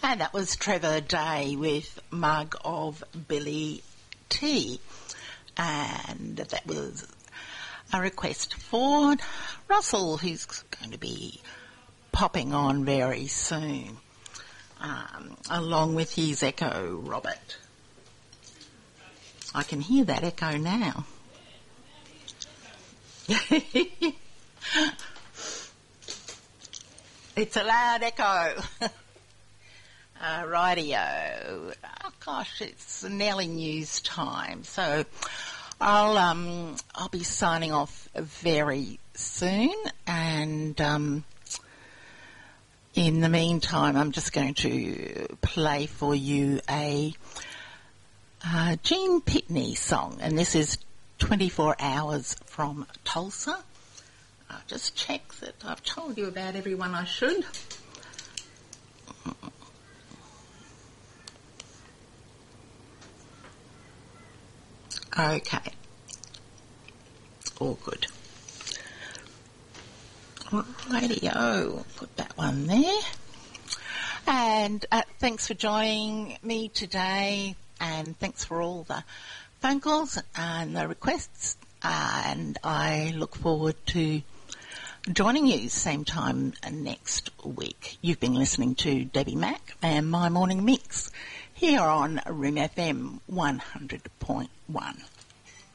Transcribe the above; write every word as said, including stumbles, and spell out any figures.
And that was Trevor Day with Mug of Billy Tea. And that was a request for Russell, who's going to be popping on very soon, um, along with his echo, Robert. I can hear that echo now. It's a loud echo. Uh, rightio. Oh gosh, it's nearly news time. So I'll um I'll be signing off very soon, and um, in the meantime, I'm just going to play for you a uh, Gene Pitney song, and this is twenty-four hours from Tulsa. I'll just check that I've told you about everyone I should. Okay. All good. Radio, put that one there. And uh, thanks for joining me today, and thanks for all the phone calls and the requests, uh, and I look forward to joining you same time next week. You've been listening to Debbie Mack and My Morning Mix here on Room F M one hundred point one.